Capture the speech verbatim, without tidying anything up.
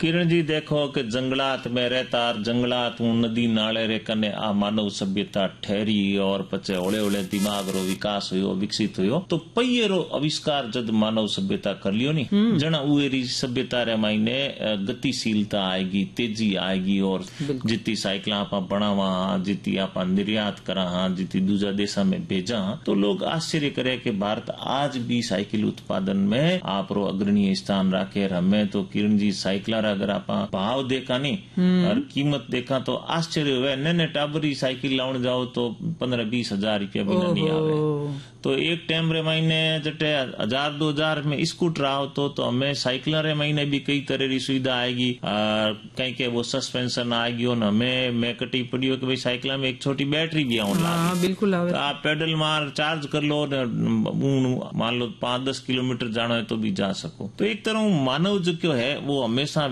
किरण जी देखो कि जंगलात में रहता जंगलात नदी नाले रे कने आ मानव सभ्यता ठहरी और पचे ओले ओले दिमाग रो विकास हुयो विकसित हुयो तो पये रो आविष्कार जद मानव सभ्यता कर लियो नी जना उरी सभ्यता रे मायने गतिशीलता आएगी तेजी आएगी और जितनी साइकिल आप बनावा जितनी आप निर्यात करा जितनी दूसरा देशा में भेजा तो लोग आश्चर्य करे कि भारत आज भी साइकिल उत्पादन में आप रो अग्रणीय स्थान राखे। हमें तो किरण जी साइकिल अगर आप भाव देखा नहीं और कीमत देखा तो आश्चर्य हुए। नन्हे टाबरी साइकिल लाउन जाओ तो पंद्रह बीस हजार रुपया भी नहीं आवे। तो एक टाइम रे महीने जटे हजार दो हजार में स्कूटर आओ तो, तो हमें साइकिल रे महीने भी कई तरह की सुविधा आएगी और कहीं के वो सस्पेंशन आएगी और हमें मैं कटी पड़ी हो कि भाई साइकिल में एक छोटी बैटरी भी आने लगी। बिल्कुल आवे। तो आप पेडल मार चार्ज कर लो मान लो पांच दस किलोमीटर जाना है तो भी जा सको। तो एक तरह मानव जो क्यों है वो हमेशा